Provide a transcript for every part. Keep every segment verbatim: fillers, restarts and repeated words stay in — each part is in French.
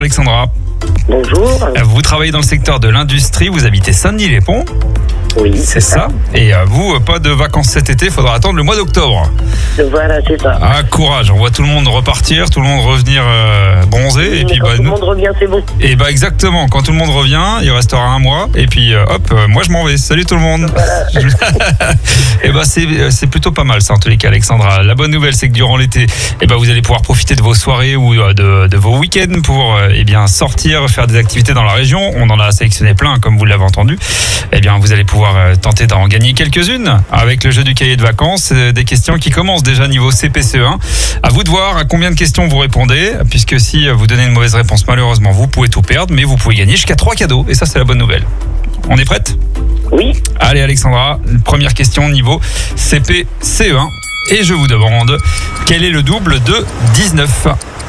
Alexandra, Bonjour. vous travaillez dans le secteur de l'industrie, vous habitez Saint-Denis-les-Ponts, Oui, c'est ça. Et euh, vous, pas de vacances cet été, il faudra attendre le mois d'octobre. Voilà, c'est ça. Ah, courage, on voit tout le monde repartir, tout le monde revenir euh, bronzé. Et puis, Quand bah, tout le nous... monde revient, c'est bon. Et bah exactement, quand tout le monde revient, il restera un mois, et puis euh, hop, euh, moi je m'en vais. Salut tout le monde. Et bah c'est, c'est plutôt pas mal ça en tous les cas, Alexandra. La bonne nouvelle, c'est que durant l'été, et bah, vous allez pouvoir profiter de vos soirées ou euh, de, de vos week-ends pour euh, eh bien, sortir, faire des activités dans la région. On en a sélectionné plein, comme vous l'avez entendu. Eh bien, vous allez pouvoir euh, tenter d'en gagner quelques-unes avec le jeu du cahier de vacances. Euh, des questions qui commencent déjà niveau C P C E un. À vous de voir à combien de questions vous répondez, puisque si vous donnez une mauvaise réponse, malheureusement, vous pouvez tout perdre, mais vous pouvez gagner jusqu'à trois cadeaux. Et ça, c'est la bonne nouvelle. On est prête ? Oui, Allez, Alexandra, première question niveau C P C E un. Et je vous demande, quel est le double de dix-neuf ?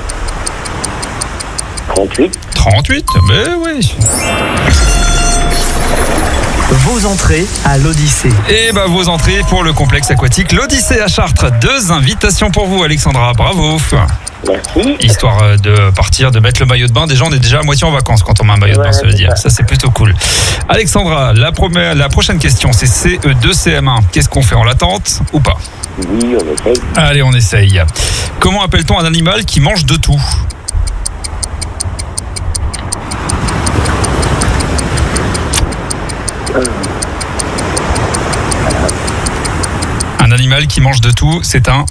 trente-huit. trente-huit ? Ben oui. Vos entrées à l'Odyssée. Et ben vos entrées pour le complexe aquatique l'Odyssée à Chartres. Deux invitations pour vous, Alexandra. Bravo. Merci. Histoire de partir, de mettre le maillot de bain. Déjà, on est déjà à moitié en vacances quand on met un maillot de bain, Voilà, ça veut c'est dire. ça. Ça, c'est plutôt cool. Alexandra, la, première, la prochaine question, c'est C E deux C M un. Qu'est-ce qu'on fait? On l'attente ou pas? Oui, on essaye. Allez, on essaye. Comment appelle-t-on un animal qui mange de tout? Un animal qui mange de tout, c'est un...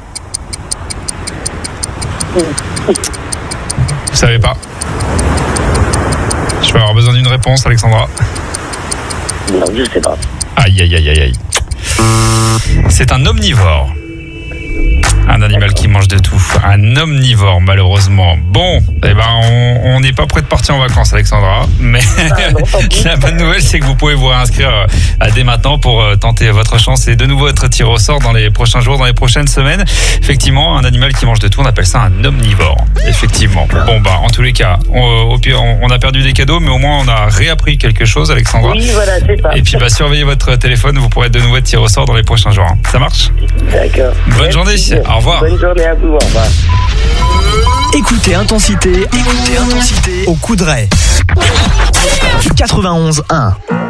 Vous savez pas? Je vais avoir besoin d'une réponse, Alexandra. Non, je sais pas. Aïe, aïe, aïe, aïe, aïe. C'est un omnivore. Un animal qui mange de tout. Un omnivore, malheureusement. Bon, eh ben, on- on n'est pas prêt de partir en vacances, Alexandra. Mais Ah, non, tant pis. la bonne nouvelle, c'est que vous pouvez vous réinscrire euh, dès maintenant pour euh, tenter votre chance et de nouveau être tiré au sort dans les prochains jours, dans les prochaines semaines. Effectivement, un animal qui mange de tout, on appelle ça un omnivore. Effectivement. Bon, bah, en tous les cas, on, au pire, on, on a perdu des cadeaux, mais au moins, on a réappris quelque chose, Alexandra. Oui, voilà, c'est ça. Et puis, bah, surveillez votre téléphone, vous pourrez de nouveau être tiré au sort dans les prochains jours. Ça marche? D'accord. Bonne Merci. journée. Au revoir. Bonne journée à vous. Au revoir. Écoutez Intensité, écoutez Intensité au Coudray. quatre-vingt-onze un.